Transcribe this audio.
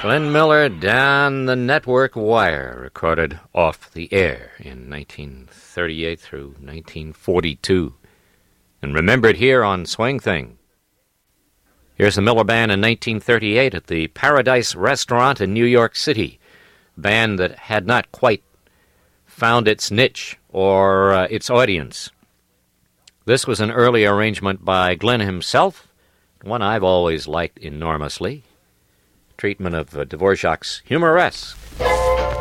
Glenn Miller, Down the Network Wire, recorded off the air in 1938 through 1942, and remembered here on Swing Thing. Here's the Miller Band in 1938 at the Paradise Restaurant in New York City, a band that had not quite found its niche or its audience. This was an early arrangement by Glenn himself, one I've always liked enormously. Treatment of Dvorak's Humoresque.